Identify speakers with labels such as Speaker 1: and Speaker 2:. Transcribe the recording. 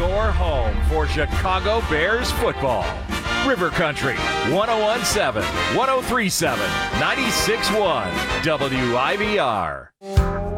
Speaker 1: your home for Chicago Bears football. River Country, 101.7, 103.7, 96.1, WIVR.